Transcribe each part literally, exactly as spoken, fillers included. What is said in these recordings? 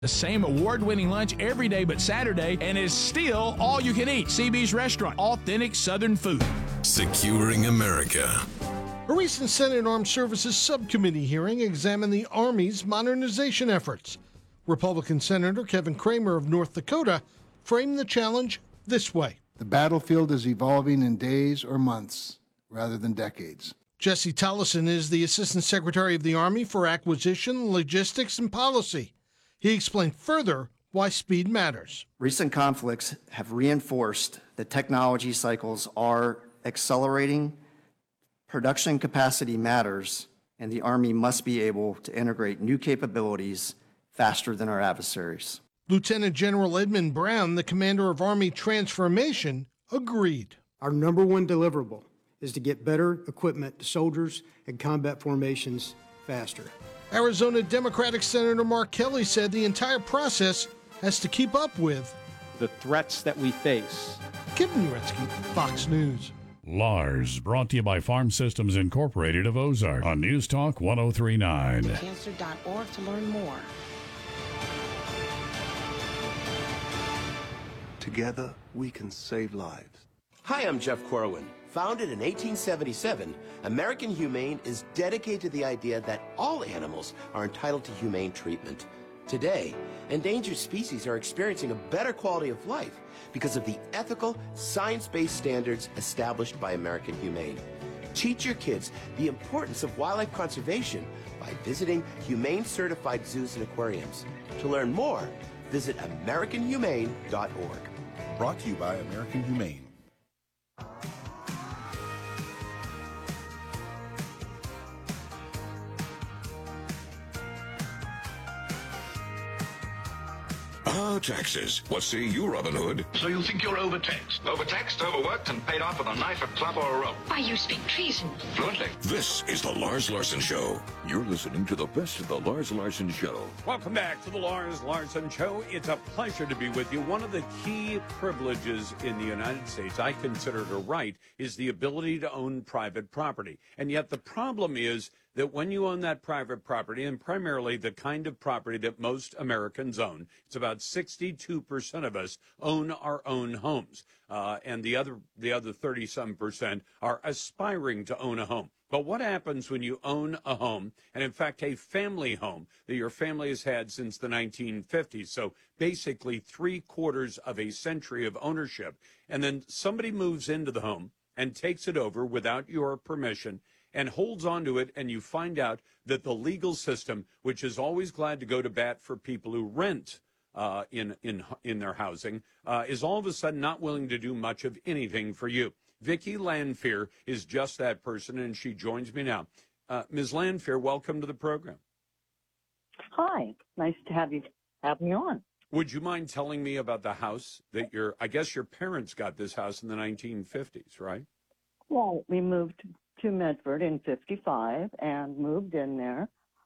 The same award-winning lunch every day but Saturday, and is still all you can eat. C B's Restaurant, authentic Southern food. Securing America. A recent Senate Armed Services Subcommittee hearing examined the Army's modernization efforts. Republican Senator Kevin Cramer of North Dakota framed the challenge this way. The battlefield is evolving in days or months rather than decades. Jesse Tollison is the Assistant Secretary of the Army for Acquisition, Logistics, and Policy. He explained further why speed matters. Recent conflicts have reinforced that technology cycles are accelerating, production capacity matters, and the Army must be able to integrate new capabilities faster than our adversaries. Lieutenant General Edmund Brown, the commander of Army Transformation, agreed. Our number one deliverable is to get better equipment to soldiers and combat formations faster. Arizona Democratic Senator Mark Kelly said the entire process has to keep up with the threats that we face. Kevin Uretsky, Fox News. Lars, brought to you by Farm Systems Incorporated of Ozark on News Talk one oh three point nine. Cancer dot org to learn more. Together, we can save lives. Hi, I'm Jeff Corwin. Founded in eighteen seventy-seven, American Humane is dedicated to the idea that all animals are entitled to humane treatment. Today, endangered species are experiencing a better quality of life because of the ethical, science-based standards established by American Humane. Teach your kids the importance of wildlife conservation by visiting humane-certified zoos and aquariums. To learn more, visit American Humane dot org. Brought to you by American Humane. Ah, taxes. What say you, Robin Hood? So you think you're overtaxed? Overtaxed, overworked, and paid off with a knife, a club, or a rope. Why, you speak treason. Fluently. This is the Lars Larson Show. You're listening to the best of the Lars Larson Show. Welcome back to the Lars Larson Show. It's a pleasure to be with you. One of the key privileges in the United States, I consider it a right, is the ability to own private property. And yet the problem is that when you own that private property, and primarily the kind of property that most Americans own, it's about sixty-two percent of us own our own homes, uh, and the other the other thirty-some percent are aspiring to own a home. But what happens when you own a home, and in fact a family home that your family has had since the nineteen fifties, so basically three quarters of a century of ownership, and then somebody moves into the home and takes it over without your permission, and holds on to it, and you find out that the legal system, which is always glad to go to bat for people who rent uh, in, in, in their housing, uh, is all of a sudden not willing to do much of anything for you. Vicki Lanfear is just that person, and she joins me now. Uh, Miz Lanfear, welcome to the program. Hi. Nice to have you have me on. Would you mind telling me about the house that your, I guess your parents got this house in the nineteen fifties, right? Well, we moved to Medford in fifty-five and moved in there.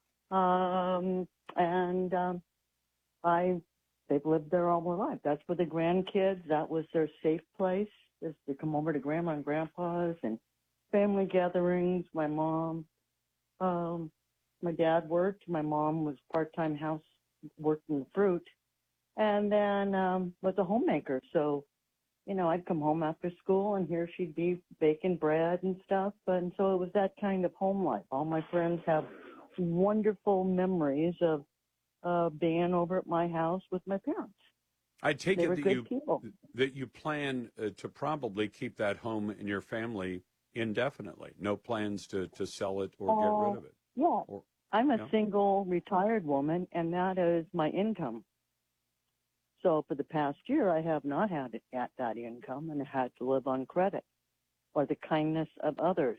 Um, and um, I, they've lived there all their life. That's for the grandkids. That was their safe place, just to come over to Grandma and Grandpa's and family gatherings. My mom, um, my dad worked. My mom was part-time house, worked in the fruit, and then um, was a homemaker. So, you know, I'd come home after school, and here she'd be baking bread and stuff. And so it was that kind of home life. All my friends have wonderful memories of uh, being over at my house with my parents. I take they it were that good you people. that you plan uh, to probably keep that home in your family indefinitely. No plans to, to sell it or uh, get rid of it. Yeah, or, I'm a yeah. single retired woman, and that is my income. So for the past year, I have not had it at that income and had to live on credit or the kindness of others.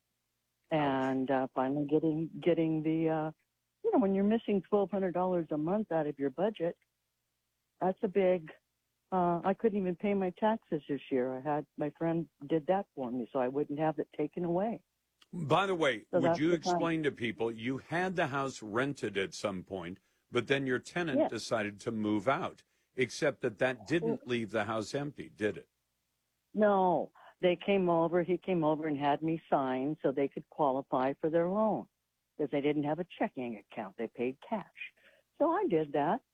And uh, finally getting getting the, uh, you know, when you're missing twelve hundred dollars a month out of your budget, that's a big, uh, I couldn't even pay my taxes this year. I had, my friend did that for me so I wouldn't have it taken away. By the way, So would that's you the time. explain to people, you had the house rented at some point, but then your tenant Yes. decided to move out, except that that didn't leave the house empty, did it? No, they came over, he came over and had me sign so they could qualify for their loan because they didn't have a checking account. They paid cash. So I did that.